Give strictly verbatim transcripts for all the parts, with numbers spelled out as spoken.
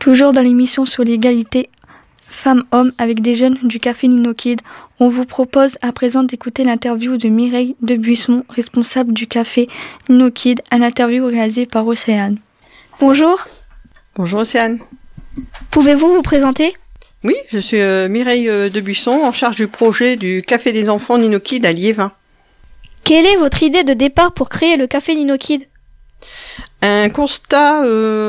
Toujours dans l'émission sur l'égalité femmes-hommes avec des jeunes du Café Nino Kid, on vous propose à présent d'écouter l'interview de Mireille Debuisson, responsable du Café Nino Kid, un interview réalisé par Océane. Bonjour. Bonjour Océane. Pouvez-vous vous présenter ? Oui, je suis euh, Mireille euh, Debuisson, en charge du projet du Café des enfants Nino Kid à Liévin. Quelle est votre idée de départ pour créer le Café Nino Kid ? Un constat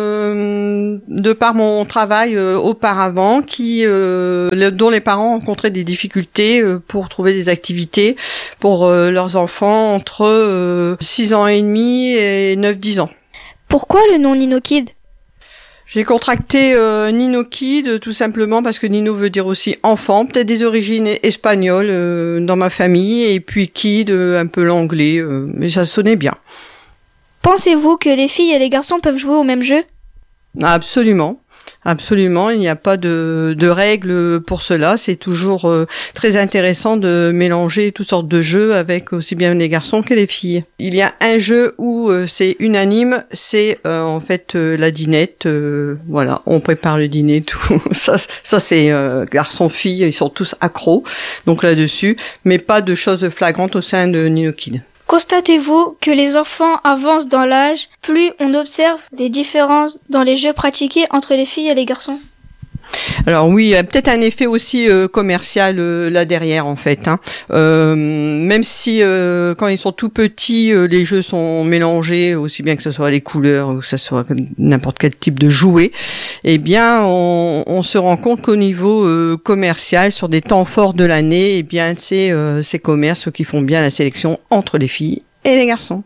euh, de par mon travail euh, auparavant, qui euh, le, dont les parents rencontraient des difficultés euh, pour trouver des activités pour euh, leurs enfants entre euh, six ans et demi et neuf dix ans. Pourquoi le nom Nino Kid ? J'ai contracté euh, Nino Kid tout simplement parce que Nino veut dire aussi enfant, peut-être des origines espagnoles euh, dans ma famille, et puis Kid, euh, un peu l'anglais, euh, mais ça sonnait bien. Pensez-vous que les filles et les garçons peuvent jouer au même jeu ? Absolument, absolument. Il n'y a pas de, de règles pour cela. C'est toujours euh, très intéressant de mélanger toutes sortes de jeux avec aussi bien les garçons que les filles. Il y a un jeu où euh, c'est unanime, c'est euh, en fait euh, la dînette. Euh, voilà, on prépare le dîner, tout ça. Ça c'est euh, garçons-filles, ils sont tous accros. Donc là-dessus, mais pas de choses flagrantes au sein de Nino Kid. Constatez-vous que les enfants avancent dans l'âge, plus on observe des différences dans les jeux pratiqués entre les filles et les garçons ? Alors oui, il y a peut-être un effet aussi euh, commercial euh, là derrière en fait. Hein. Euh, même si euh, quand ils sont tout petits, euh, les jeux sont mélangés, aussi bien que ce soit les couleurs ou que ce soit n'importe quel type de jouet, eh bien on, on se rend compte qu'au niveau euh, commercial, sur des temps forts de l'année, eh bien c'est euh, ces commerces qui font bien la sélection entre les filles et les garçons.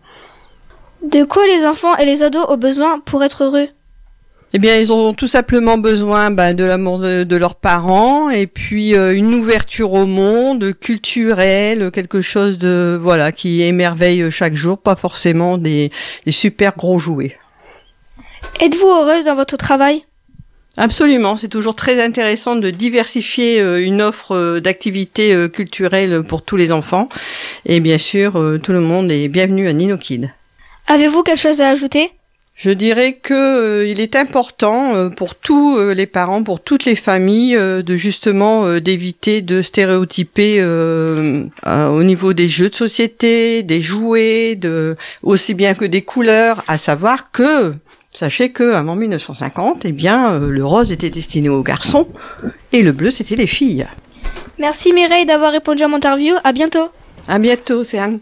De quoi les enfants et les ados ont besoin pour être heureux ? Eh bien, ils ont tout simplement besoin bah, de l'amour de, de leurs parents, et puis euh, une ouverture au monde culturel, quelque chose de voilà qui émerveille chaque jour, pas forcément des, des super gros jouets. Êtes-vous heureuse dans votre travail ? Absolument, c'est toujours très intéressant de diversifier euh, une offre euh, d'activités euh, culturelles pour tous les enfants, et bien sûr, euh, tout le monde est bienvenu à Nino Kid. Avez-vous quelque chose à ajouter ? Je dirais que euh, il est important euh, pour tous euh, les parents, pour toutes les familles, euh, de justement euh, d'éviter de stéréotyper euh, euh, au niveau des jeux de société, des jouets, de aussi bien que des couleurs. À savoir que sachez que avant mille neuf cent cinquante, eh bien euh, le rose était destiné aux garçons et le bleu c'était les filles. Merci Mireille d'avoir répondu à mon interview. À bientôt. À bientôt, Céane.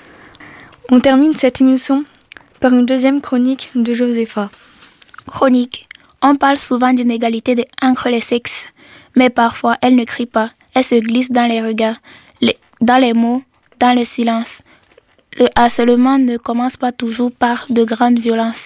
On termine cette émission par une deuxième chronique de Josepha. Chronique. On parle souvent d'inégalité de, entre les sexes, mais parfois elle ne crie pas, elle se glisse dans les regards, les, dans les mots, dans le silence. Le harcèlement ne commence pas toujours par de grandes violences.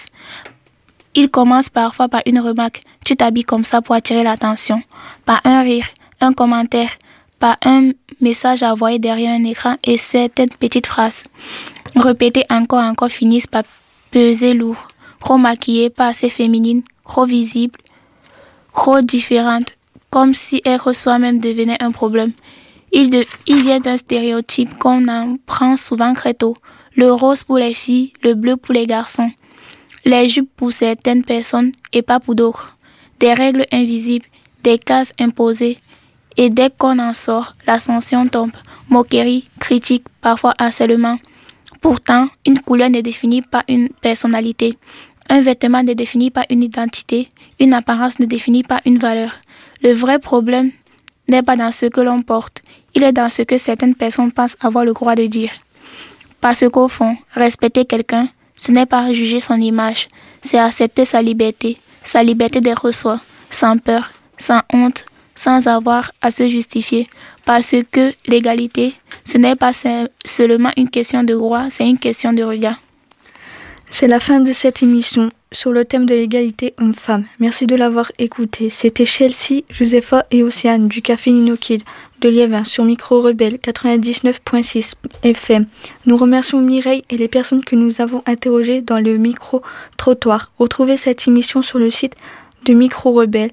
Il commence parfois par une remarque, tu t'habilles comme ça pour attirer l'attention, par un rire, un commentaire, par un message envoyé derrière un écran et certaines petites phrases, répétées encore et encore, finissent par peser lourd, trop maquillée, pas assez féminine, trop visible, trop différente, comme si être soi-même devenait un problème. Il, de, il vient d'un stéréotype qu'on en prend souvent très tôt, le rose pour les filles, le bleu pour les garçons, les jupes pour certaines personnes et pas pour d'autres, des règles invisibles, des cases imposées, et dès qu'on en sort, l'ascension tombe, moquerie, critique, parfois harcèlement. Pourtant, une couleur ne définit pas une personnalité. Un vêtement ne définit pas une identité. Une apparence ne définit pas une valeur. Le vrai problème n'est pas dans ce que l'on porte. Il est dans ce que certaines personnes pensent avoir le droit de dire. Parce qu'au fond, respecter quelqu'un, ce n'est pas juger son image. C'est accepter sa liberté. Sa liberté d'être soi, sans peur, sans honte, sans avoir à se justifier. Parce que l'égalité, ce n'est pas seulement une question de droit, c'est une question de regard. C'est la fin de cette émission sur le thème de l'égalité homme-femme. Merci de l'avoir écouté. C'était Chelsea, Josepha et Océane du Café Nino Kid de Liévin sur Micro Rebelle quatre-vingt-dix-neuf virgule six F M. Nous remercions Mireille et les personnes que nous avons interrogées dans le micro-trottoir. Retrouvez cette émission sur le site de Micro Rebelle,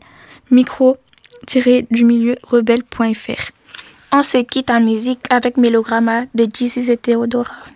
micro-du-milieu rebelle point f r. On se quitte en musique avec Mélogramma de Jesus et Théodora.